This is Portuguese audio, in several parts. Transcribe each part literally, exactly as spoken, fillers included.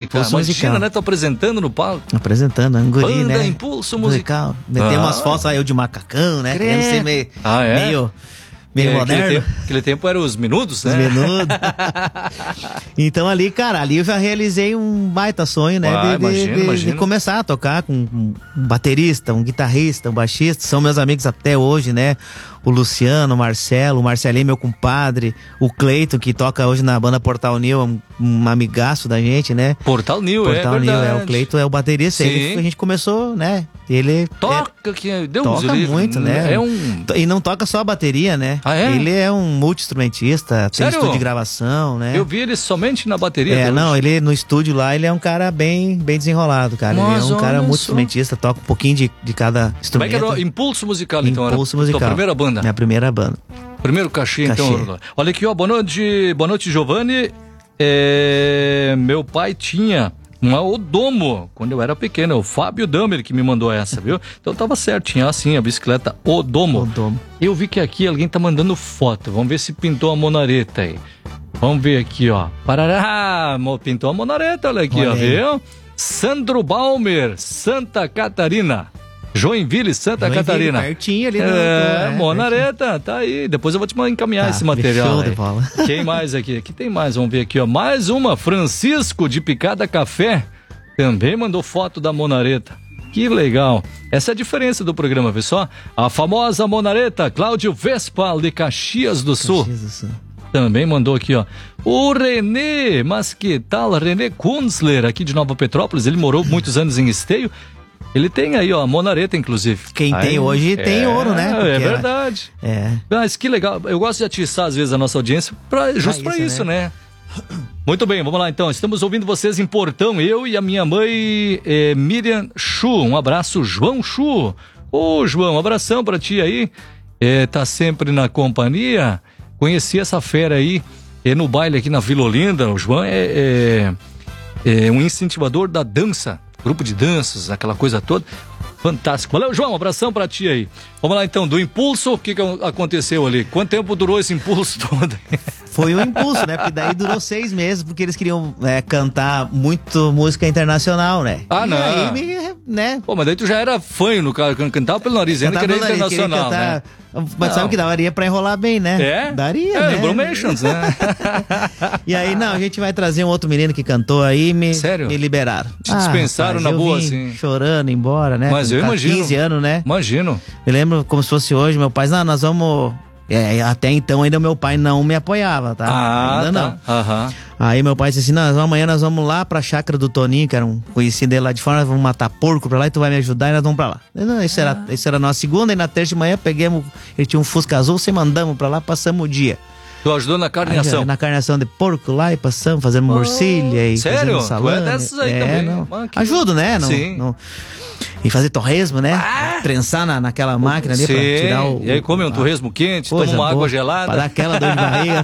cara. Impulso Imagina, musical. né? Tô apresentando no palco. Apresentando, Anguri, Banda né? Impulso Musical. Metemos Ah. umas fotos aí, eu de macacão, né? Querendo ser meio, Ah, é? meio, meio É, moderno. Aquele tempo, aquele tempo eram os minutos, Os né? menudos. Então ali, cara, ali eu já realizei um baita sonho, né? Ah, de, de- imagino, de- imagino. de começar a tocar com um baterista, um guitarrista, um baixista. São meus amigos até hoje, né? O Luciano, o Marcelo, o Marcelinho, meu compadre, o Cleiton, que toca hoje na banda Portal New, um, um amigaço da gente, né? Portal New, Portal é New, verdade. é o Cleiton, é o baterista. Sim. Ele, a gente começou, né? Ele Toca, que Deus toca livre. muito, né? É um... E não toca só a bateria, né? Ah, é? Ele é um multi-instrumentista, tem Sério? estúdio de gravação, né? Eu vi ele somente na bateria. É, até não, hoje. ele no estúdio lá, ele é um cara bem, bem desenrolado, cara. Mas ele é um cara olha muito só. instrumentista, toca um pouquinho de, de cada Como é instrumento. que era? o Impulso Musical, então. era Impulso musical. Tua primeira banda. Minha primeira banda. Primeiro cachê, Cachê. então. Olha aqui, ó. Boa noite, boa noite, Giovanni. É, meu pai tinha uma Odomo quando eu era pequeno. O Fábio Damer que me mandou essa, viu? Então tava certo, tinha assim a bicicleta Odomo. Odomo. Eu vi que aqui alguém tá mandando foto. Vamos ver se pintou a monareta aí. Vamos ver aqui, ó. Parará! mo- Pintou a monareta, olha aqui, Olha ó. aí. Viu? Sandro Balmer, Santa Catarina. Joinville, Santa Joinville, Catarina. pertinho ali do- É, do- é, monareta, tá aí. Depois eu vou te encaminhar Tá, esse material. show de aí. bola. Quem mais aqui? Aqui tem mais, vamos ver aqui, ó. Mais uma, Francisco de Picada Café. Também mandou foto da monareta. Que legal. Essa é a diferença do programa, vê só. A famosa monareta, Cláudio Vespal, de Caxias do Sul. Caxias do Sul. Também mandou aqui, ó. O Renê, mas que tal? Renê Kunzler, aqui de Nova Petrópolis. Ele morou muitos anos em Esteio. Ele tem aí, ó, a monareta, inclusive. Quem Aí, tem hoje tem é, ouro, né? É Porque verdade. É. Mas que legal. Eu gosto de atiçar, às vezes, a nossa audiência pra, justo Pra pra isso, isso, né? Muito bem, vamos lá então. Estamos ouvindo vocês em Portão, eu e a minha mãe eh, Miriam Chu. Um abraço, João Chu. Ô, João, um abração pra ti aí. Eh, tá sempre na companhia. Conheci essa fera aí eh, no baile aqui na Vila Olinda. O João é, é, é um incentivador da dança, grupo de danças, aquela coisa toda. Fantástico. Valeu, João, um abração pra ti aí. Vamos lá então, do impulso, o que, que aconteceu ali? Quanto tempo durou esse impulso todo? Foi um impulso, né? Porque daí durou seis meses, porque eles queriam é, cantar muito música internacional, né? Ah, e não. aí, me, né? Pô, mas daí tu já era fã no cara, cantava pelo nariz, ainda que era Cantava no nariz, queria internacional, né? cantar. Mas Não. sabe que daria pra enrolar bem, né? É? Daria, é, né? Bromations, né? E aí, não, a gente vai trazer um outro menino que cantou aí e me, Sério? me liberaram. Te dispensaram na eu boa, vim assim. chorando embora, né? Mas Com eu imagino. quinze anos, né? Imagino. Eu lembro como se fosse hoje, meu pai, não, nós vamos... É, até então ainda o meu pai não me apoiava, tá? Ah, ainda tá. não. Aham. Aí meu pai disse assim, não, nós vamos- amanhã nós vamos lá pra chácara do Toninho, que era um conhecido dele lá de fora, nós vamos matar porco pra lá e tu vai me ajudar e nós vamos pra lá. Eu, não, isso, era, isso era a nossa segunda, e na terça de manhã pegamos, ele tinha um Fusca azul, você mandamos pra lá, passamos o dia. Tu ajudou na Aí, carneação. na carneação de porco lá e passamos, fazendo morcilha e sério? fazendo Tu é salame. dessas aí é, também. não. Ah, que- Ajudo, né? Não, Sim. não- E fazer torresmo, né? Trensar na, naquela máquina ali Sim. pra tirar o... E aí come um a- torresmo quente, coisa toma uma boa, água gelada. Pra dar aquela dor de barriga.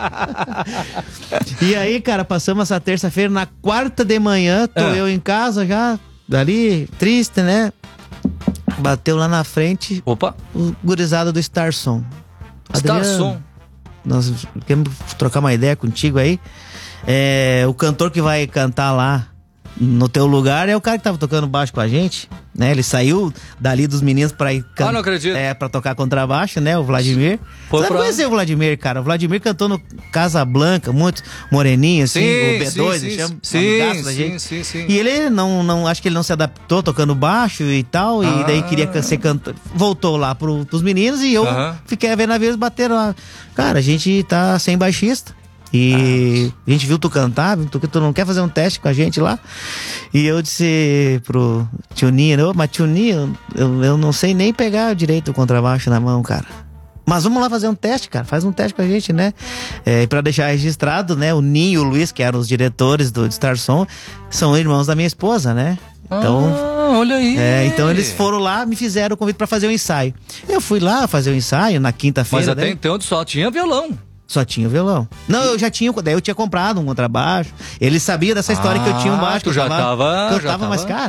E aí, cara, passamos essa terça-feira, na quarta de manhã, tô Ah. eu em casa já, dali, triste, né? Bateu lá na frente Opa, o gurizada do Starsom. Adriano, Starsom. nós queremos trocar uma ideia contigo aí. É, o cantor que vai cantar lá no teu lugar é o cara que tava tocando baixo com a gente, né? Ele saiu dali dos meninos pra ir can- Ah, não acredito. É, pra tocar contrabaixo, né? O Vladimir. Foi Você pra- conheceu o Vladimir, cara? O Vladimir cantou no Casa Blanca, muito moreninho, assim, Sim, o B dois, sim, ele sim, chama, sim, amigaço da sim, gente. sim, sim. E ele não, não, acho que ele não se adaptou tocando baixo e tal, e Ah. daí queria can- ser cantor. Voltou lá pro, pros meninos e eu Aham. fiquei a ver na vez, bateram lá. Cara, a gente tá sem baixista. E a gente viu tu cantar, tu, tu não quer fazer um teste com a gente lá? E eu disse pro tio Ninho, mas tio Ninho, eu, eu não sei nem pegar direito o contrabaixo na mão, cara. Mas vamos lá fazer um teste, cara. Faz um teste com a gente, né? É, pra deixar registrado, né? O Ninho e o Luiz, que eram os diretores do Starsom, são irmãos da minha esposa, né? Então, Ah, olha aí. é, então eles foram lá, me fizeram o convite pra fazer o ensaio. Eu fui lá fazer o ensaio na quinta-feira. Mas até daí- então tu só tinha violão. Só tinha o violão. Não, eu já tinha, daí eu tinha comprado um contrabaixo. Ele sabia dessa história Ah, que eu tinha um baixo. tu que já eu tava- que eu já tava, mas tava- cara,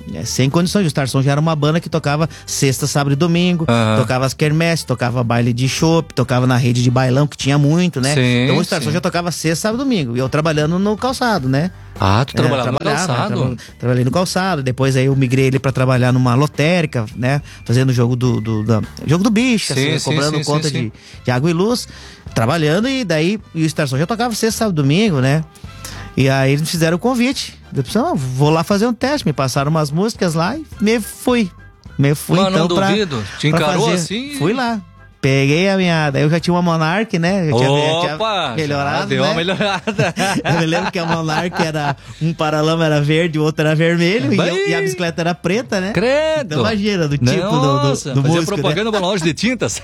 é, sem condições. O Star Som já era uma banda que tocava sexta, sábado e domingo, Uhum. tocava as quermesses, tocava baile de chopp, tocava na rede de bailão, que tinha muito, né? Sim, então o Star Som sim. já tocava sexta, sábado e domingo. E eu trabalhando no calçado, né? Ah, tu trabalhava É, no trabalhava, calçado? traba- trabalhei no calçado, depois aí eu migrei ele pra trabalhar numa lotérica, né? Fazendo jogo do, do, da- jogo do bicho, Sim, assim, sim, cobrando sim, conta sim, sim. De, de água e luz, trabalhando, e daí e o Star Som já tocava sexta, sábado e domingo, né? E aí eles fizeram o convite. Eu pensei, não, vou lá fazer um teste, me passaram umas músicas lá e me fui. Me fui Mas não então pra, duvido, te pra encarou fazer. assim? Fui lá. Peguei a minha. Daí eu já tinha uma Monark, né? Eu tinha, eu tinha Opa, melhorado. já deu né? uma melhorada. Eu me lembro que a Monark era. Um paralama era verde, o outro era vermelho, e, Bem. eu- e a bicicleta era preta, né? Credo. Então imagina, do tipo do, do, Nossa, do fazia músico, né? propaganda pra loja de tintas.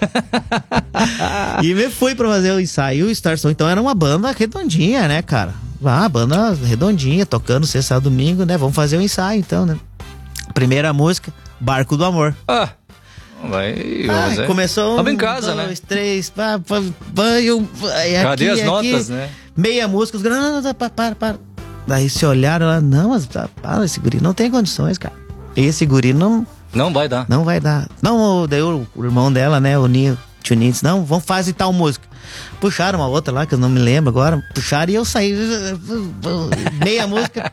E me fui pra fazer o ensaio, o Star Som. Então era uma banda redondinha, né, cara? Ah, banda redondinha, tocando sexta, sábado, domingo, né? Vamos fazer o ensaio então, né? Primeira música, Barco do Amor. Ah, vai. Ah, mas é. começou Tava um, em casa, dois, né? três, pá, pá, pá, eu, é Cadê aqui, as é notas, aqui, né? Meia música, os caras, não, não, não, para, para, para. Daí se olharam lá, não, mas tá, para, esse guri não tem condições, cara. Esse guri não, Não vai dar. não vai dar. Não, o- daí o, o irmão dela, né, o Ninho, tio Ninho, disse, não, vamos fazer tal música. Puxaram uma outra lá, que eu não me lembro agora, puxaram e eu saí, meia música.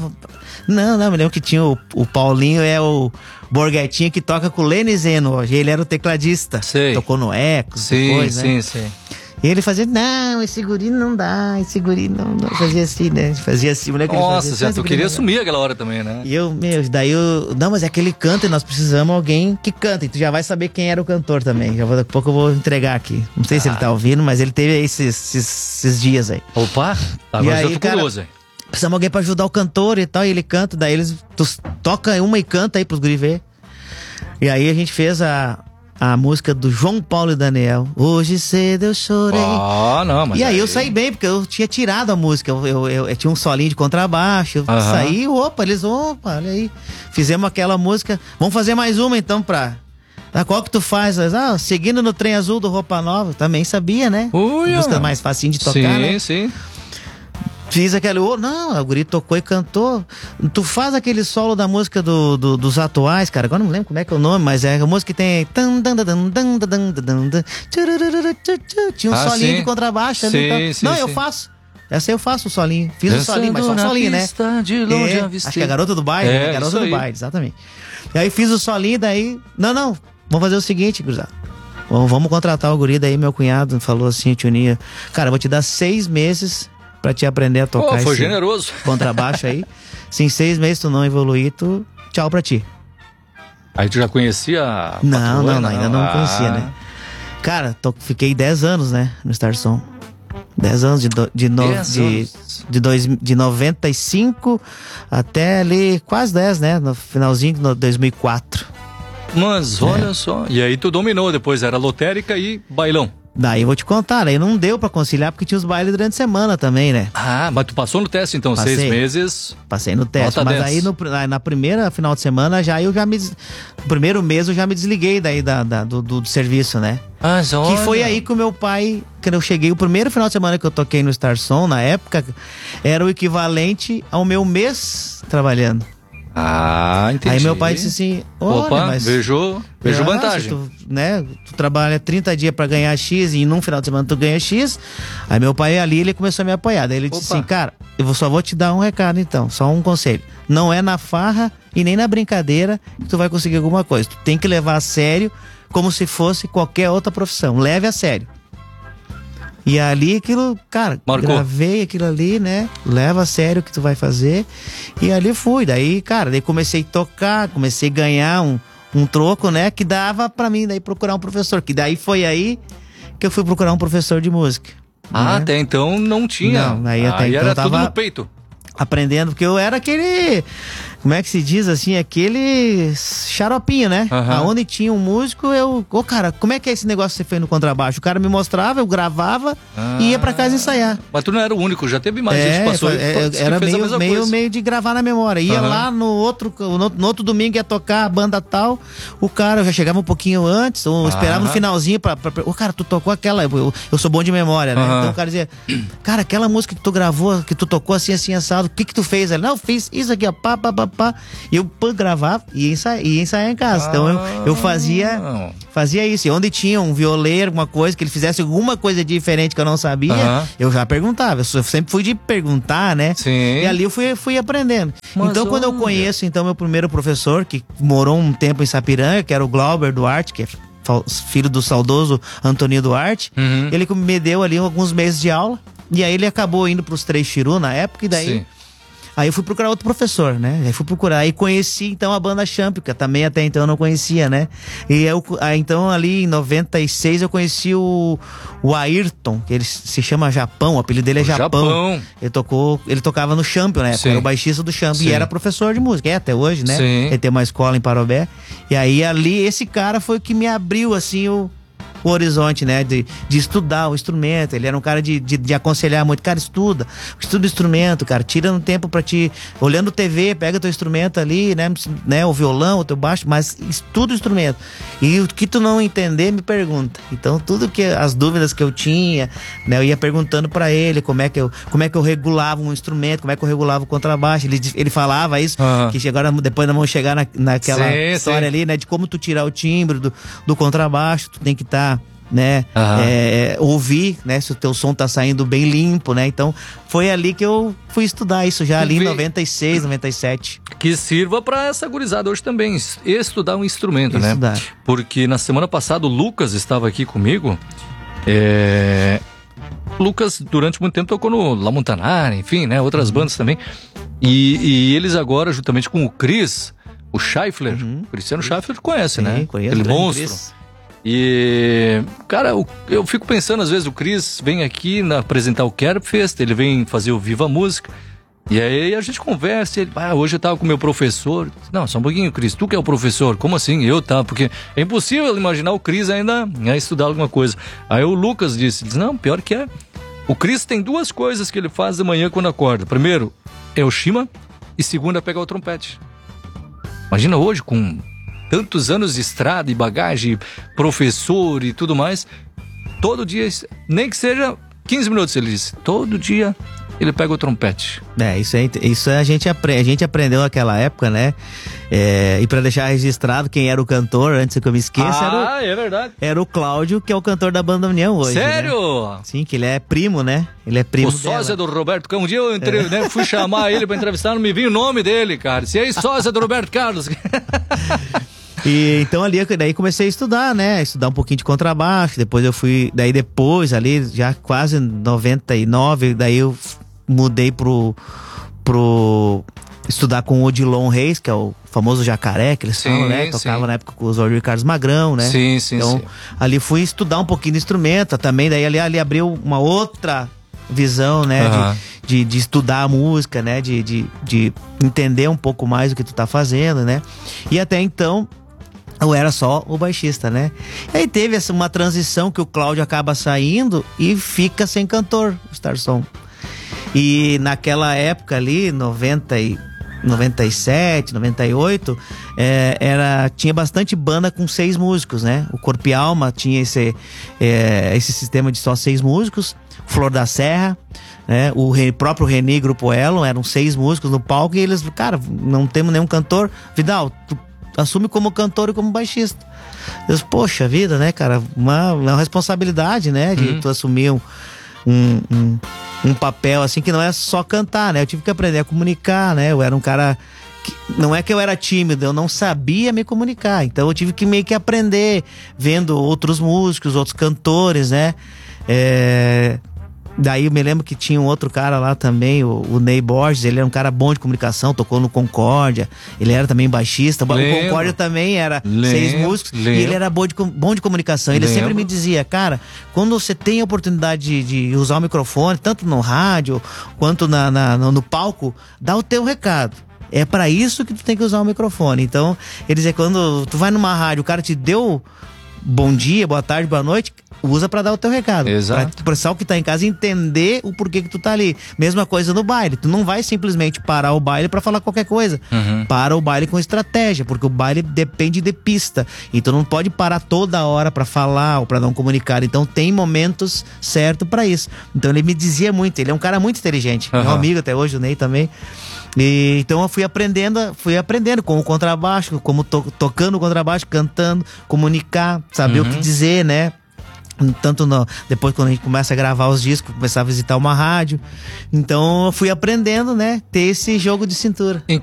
Não, não, me lembro que tinha o, o Paulinho, é o Borghetinho que toca com o Lene Zeno hoje. Ele era o tecladista. Sei. Tocou no Eco, Sim, depois, sim, né? sim. E ele fazia, não, esse guri não dá, esse guri não, não. Fazia assim, né? Fazia assim, o moleque. ele Nossa, fazia, já "Esse tu guri queria não dá." sumir aquela hora também, né? E eu, meu, daí eu. Não, mas é que ele canta e nós precisamos de alguém que canta. E tu já vai saber quem era o cantor também. Já vou, daqui a pouco eu vou entregar aqui. Não sei se ele tá ouvindo, mas ele teve aí esses, esses, esses dias aí. Opa, agora E já aí, tô cara, curioso, hein? Precisamos de alguém pra ajudar o cantor e tal. E ele canta, daí eles. Tu toca uma e canta aí pros guri ver. E aí a gente fez a, a música do João Paulo e Daniel. Hoje cedo eu chorei. Ah, não, mas. E aí eu saí bem, porque eu tinha tirado a música. Eu, eu, eu- eu tinha um solinho de contrabaixo. Eu Aham. saí, opa, eles, opa, olha aí. Fizemos aquela música. Vamos fazer mais uma então pra. Ah, qual que tu faz? Ah, seguindo no trem azul do Roupa Nova. Também sabia, né? Ui, Música ó. mais facinho de tocar, Sim, né? sim. Fiz aquele. Oh, não, a guri tocou e cantou. Tu faz aquele solo da música do, do- dos atuais, cara. Agora não lembro como é que é o nome, mas é a música que tem. tan, dan, dan, dan, dan, dan, dan, dan, tchurururu, tchu, tchu. Tinha um Ah, solinho sim. de contrabaixo ali. Sim, Então. sim, não, eu sim. faço. Essa aí eu faço o solinho. Fiz o Dançando solinho, mas só o na solinho, né? pista, de longe É, avistei. acho que é garota do baile, É, né? Garota isso do aí. baile, exatamente. E aí fiz o solinho, daí. Não, não. Vamos fazer o seguinte, cruzado. Vamos, vamos contratar o guri, daí meu cunhado falou assim, tio Ninho, cara, eu vou te dar seis meses pra te aprender a tocar Pô, foi esse generoso. contrabaixo aí. Se em seis meses tu não evoluir, tu tchau pra ti. Aí tu já conhecia a Não, patroa, não, não, ainda não Ah. conhecia, né? Cara, tô- fiquei dez anos, né, no Star Som. dez anos de, do- de, no, dez de, anos. de, dois, de noventa e cinco até ali, quase dez, né? No finalzinho de no- dois mil e quatro. Mas olha só. E aí tu dominou depois, era lotérica e bailão. Daí eu vou te contar, aí não deu pra conciliar porque tinha os bailes durante a semana também, né? Ah, mas tu passou no teste então, Passei. seis meses. Passei no teste, Nota mas dez. aí no, na, na primeira final de semana já eu já me. des- No primeiro mês eu já me desliguei daí da, da- do, do, do serviço, né? Mas Que foi aí que o meu pai, quando eu cheguei, o primeiro final de semana que eu toquei no Star Som, na época, era o equivalente ao meu mês trabalhando. Ah, entendi. Aí meu pai disse assim: olha, Opa, mas. vejo, vejo Ah, vantagem. se Tu, né, tu trabalha trinta dias pra ganhar X e num final de semana tu ganha X. Aí meu pai ali, ele começou a me apoiar. Daí ele disse Opa. assim: cara, eu vou- só vou te dar um recado então, só um conselho. Não é na farra e nem na brincadeira que tu vai conseguir alguma coisa. Tu tem que levar a sério como se fosse qualquer outra profissão. Leve a sério. E ali aquilo, cara, Marcou. gravei aquilo ali, né? Leva a sério o que tu vai fazer. E ali fui. Daí, cara, daí comecei a tocar, comecei a ganhar um, um troco, né? Que dava pra mim daí procurar um professor. Que daí foi aí que eu fui procurar um professor de música. Ah, né? até então não tinha. Não, aí até aí então era eu tava- tudo no peito. Aprendendo, porque eu era aquele. Como é que se diz assim? Aquele xaropinho, né? Aham. Aonde tinha um músico, eu. Ô, cara, como é que é esse negócio que você fez no contrabaixo? O cara me mostrava, eu gravava e ia pra casa ensaiar. Mas tu não era o único, já teve mais gente que passou é, e é, disse que era fez a meio, mesma meio, coisa. meio de gravar na memória. Ia Aham. lá no outro, no, no outro domingo ia tocar a banda tal, o cara eu já chegava um pouquinho antes, ou esperava no Aham. finalzinho pra, pra, pra. Ô, cara, tu tocou aquela. Eu, eu sou bom de memória, né? Aham. Então o cara dizia, cara, aquela música que tu gravou, que tu tocou assim, assim, assado. o que que tu fez ali? Não, eu fiz isso aqui, ó, pá, pá, pá, pá. E eu pô, gravava e ia ensaiar, ia ensaiar em casa. Ah. Então eu, eu fazia, fazia isso. E onde tinha um violeiro, alguma coisa, que ele fizesse alguma coisa diferente que eu não sabia, uh-huh. eu já perguntava. Eu sempre fui de perguntar, né? Sim. E ali eu fui, fui aprendendo. Mas então, quando eu conheço, então, meu primeiro professor, que morou um tempo em Sapiranga, que era o Glauber Duarte, que é filho do saudoso Antônio Duarte, uhum. ele me deu ali alguns meses de aula, e aí ele acabou indo pros Três Chiru na época, e daí... Sim. Aí eu fui procurar outro professor, né? Aí fui procurar. Aí conheci, então, a banda Champica. Também até então eu não conhecia, né? E eu, aí, então, ali em noventa e seis, eu conheci o, o Ayrton, que ele se chama Japão. O apelido dele é Japão. Japão. Ele tocou, ele tocava no Champion, né? Era o baixista do Champion. E era professor de música. É, até hoje, né? Sim. Ele tem uma escola em Parobé. E aí, ali, esse cara foi o que me abriu, assim, o... o horizonte, né, de, de estudar o instrumento. Ele era um cara de, de, de aconselhar muito, cara, estuda, estuda o instrumento, cara, tira um tempo pra ti, olhando T V, pega teu instrumento ali, né, né, o violão, o teu baixo, mas estuda o instrumento, e o que tu não entender, me pergunta. Então, tudo que, as dúvidas que eu tinha, né, eu ia perguntando pra ele, como é que eu, como é que eu regulava um instrumento, como é que eu regulava o contrabaixo, ele, ele falava isso, uhum. que agora, depois nós vamos chegar na, naquela sim, história sim. ali, né, de como tu tirar o timbre do, do contrabaixo, tu tem que estar tá, né, uhum. é, ouvir, né, se o teu som tá saindo bem limpo, né, então foi ali que eu fui estudar isso já ali em noventa e seis, noventa e sete. Que sirva pra essa gurizada hoje também, estudar um instrumento, estudar. Né, porque na semana passada o Lucas estava aqui comigo, é... Lucas durante muito tempo tocou no La Montanara, enfim, né, outras uhum. bandas também, e, e eles agora, juntamente com o Cris, o Scheifler, uhum. o Cristiano Scheifler conhece, sim, né, conheço, aquele monstro. Chris. E, cara, eu, eu fico pensando, às vezes, o Cris vem aqui na, apresentar o Kerbfest, ele vem fazer o Viva Música, e aí a gente conversa, ele, ah, hoje eu tava com o meu professor. Não, só um pouquinho, Cris, tu que é o professor, como assim? Eu tava, porque é impossível imaginar o Cris ainda a estudar alguma coisa. Aí o Lucas disse, disse, não, pior que é, o Cris tem duas coisas que ele faz de manhã quando acorda. Primeiro, é o shima, e segundo, é pegar o trompete. Imagina hoje, com tantos anos de estrada e bagagem, professor e tudo mais, todo dia, nem que seja quinze minutos, ele disse, todo dia ele pega o trompete. É, isso, é, isso a, gente aprende, a gente aprendeu naquela época, né? É, e pra deixar registrado quem era o cantor, antes que eu me esqueça, ah, era o, é verdade. Era o Cláudio, que é o cantor da Banda União hoje. Sério? Né? Sim, que ele é primo, né? Ele é primo o sósia dela. Do Roberto Carlos. Um dia eu entre, é. né, fui chamar ele pra entrevistar, não me vinha o nome dele, cara. Se é sósia do Roberto Carlos. E então ali, daí comecei a estudar, né? Estudar um pouquinho de contrabaixo. Depois eu fui, daí depois ali, já quase noventa e nove, daí eu mudei pro, pro estudar com o Odilon Reis, que é o famoso jacaré, que eles sim, falam, né? Tocava sim. na época com os Oswaldo Carlos Magrão, né? Sim, sim, então, sim. ali fui estudar um pouquinho de instrumento também, daí ali, ali abriu uma outra visão, né? Uhum. De, de, de estudar a música, né? De, de, de entender um pouco mais o que tu tá fazendo, né? E até então eu era só o baixista, né? E aí teve essa, uma transição que o Cláudio acaba saindo e fica sem cantor, o Starsom. E naquela época ali, noventa e, noventa e sete, noventa e oito, é, era, tinha bastante banda com seis músicos, né? O Corpo e Alma tinha esse, é, esse sistema de só seis músicos, Flor da Serra, né? O Re, próprio René Grupo Elon, eram seis músicos no palco e eles, cara, não temos nenhum cantor, Vidal, tu assume como cantor e como baixista. Eu disse, poxa vida, né, cara, uma, uma responsabilidade, né, de uhum. tu assumir um, um, um, um papel assim que não é só cantar, né, eu tive que aprender a comunicar, né, eu era um cara que, não é que eu era tímido, eu não sabia me comunicar, então eu tive que meio que aprender, vendo outros músicos, outros cantores, né, é... Daí eu me lembro que tinha um outro cara lá também, o, o Ney Borges, ele era um cara bom de comunicação, tocou no Concórdia, ele era também baixista, lembro. O Concórdia também era lembro, seis músicos, lembro. E ele era bom de, bom de comunicação, ele lembro. Sempre me dizia, cara, quando você tem a oportunidade de, de usar o microfone, tanto no rádio, quanto na, na, no, no palco, dá o teu recado. É pra isso que tu tem que usar o microfone. Então, ele dizia, quando tu vai numa rádio, o cara te deu bom dia, boa tarde, boa noite, usa pra dar o teu recado. Exato. Pra o pessoal que tá em casa entender o porquê que tu tá ali. Mesma coisa no baile. Tu não vai simplesmente parar o baile pra falar qualquer coisa. Uhum. Para o baile com estratégia, porque o baile depende de pista. Então não pode parar toda hora pra falar ou pra dar um comunicado. Então tem momentos certos pra isso. Então ele me dizia muito. Ele é um cara muito inteligente. Uhum. Meu amigo até hoje, o Ney também. E, então eu fui aprendendo, fui aprendendo com o contrabaixo, como to, tocando o contrabaixo, cantando, comunicar, saber Uhum. o que dizer, né? Tanto no, depois quando a gente começa a gravar os discos, começar a visitar uma rádio. Então eu fui aprendendo, né? Ter esse jogo de cintura. Em